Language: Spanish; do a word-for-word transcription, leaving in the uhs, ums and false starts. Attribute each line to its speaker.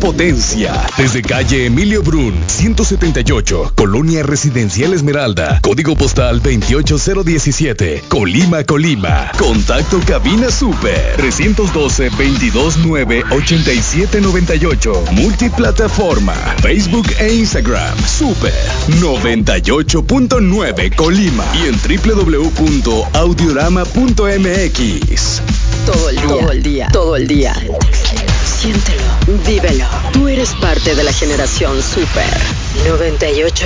Speaker 1: potencia. Desde calle Emilio Brun, ciento setenta y ocho, Colonia Residencial Esmeralda, código postal veintiocho cero diecisiete, Colima, Colima. Contacto cabina super trescientos doce, veintidós nueve, ochenta y siete noventa y ocho. Multiplataforma, Facebook e Instagram, Super noventa y ocho punto nueve Colima y en doble u doble u doble u punto audiorama punto m x.
Speaker 2: Todo el día, todo el día, todo el día. Siéntelo, vívelo. Tú eres parte de la generación Super noventa y ocho.